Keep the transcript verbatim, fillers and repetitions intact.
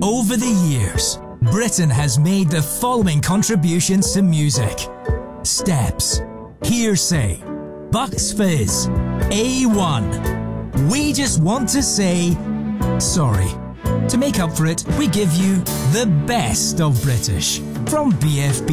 Over the years, Britain has made the following contributions to music: Steps, Hearsay, Bucks Fizz, A one. We just want to say sorry. To make up for it, we give you the best of British from B F B.